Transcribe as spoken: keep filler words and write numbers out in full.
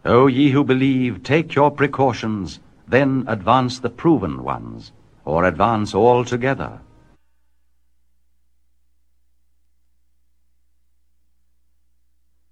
O ye who believe, take your precautions, then advance the proven ones, or advance altogether.